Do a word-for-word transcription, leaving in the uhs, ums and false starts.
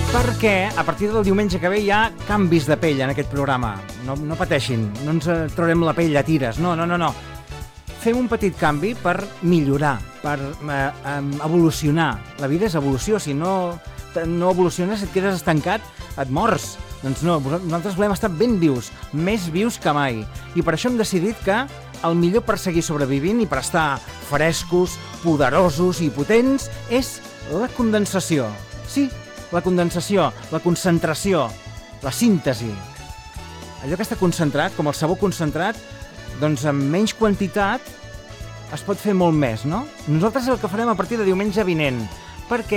Perquè a partir del diumenge que ve hi ha canvis de pell en aquest programa. No, no pateixin, no ens traurem la pell a tires, no, no, no, no. Fem un petit canvi per millorar, per eh, evolucionar. La vida és evolució, si no, no evoluciones, si et quedes estancat, et mors. Doncs no, nosaltres volem estar ben vius, més vius que mai. I per això hem decidit que el millor per seguir sobrevivint i per estar frescos, poderosos i potents és la condensació. Sí, la condensació, la concentració, la síntesi. Allò que està concentrat, com el sabó concentrat, doncs amb menys quantitat es pot fer molt més, no? Nosaltres és el que farem a partir de diumenge vinent, perquè